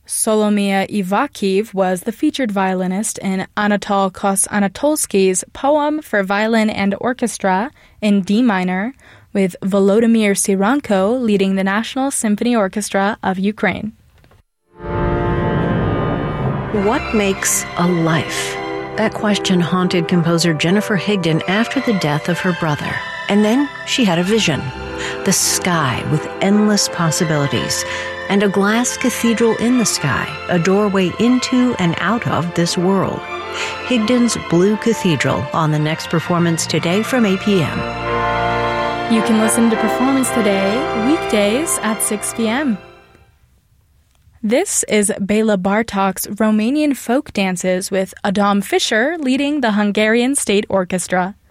Solomia Ivakiv was the featured violinist in Anatol Kos-Anatolsky's Poem for Violin and Orchestra in D minor, with Volodymyr Siranko leading the National Symphony Orchestra of Ukraine. What makes a life? That question haunted composer Jennifer Higdon after the death of her brother. And then she had a vision. The sky with endless possibilities, and a glass cathedral in the sky, a doorway into and out of this world. Higdon's Blue Cathedral on the next Performance Today from 8 p.m. You can listen to Performance Today weekdays at 6 p.m. This is Bela Bartok's Romanian folk dances with Adam Fischer leading the Hungarian State Orchestra.